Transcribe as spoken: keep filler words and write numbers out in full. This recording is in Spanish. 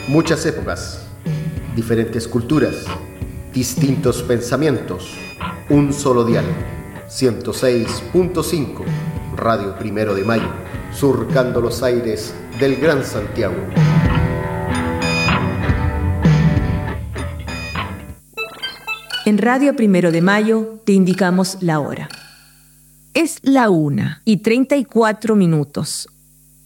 Muchas épocas, diferentes culturas, distintos pensamientos, un solo dial, ciento seis punto cinco, Radio Primero de Mayo, surcando los aires del Gran Santiago. En Radio Primero de Mayo te indicamos la hora. Es la una y treinta y cuatro minutos.